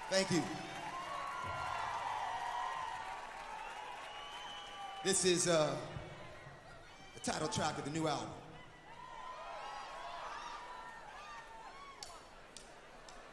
Thank you. This is the title track of the new album.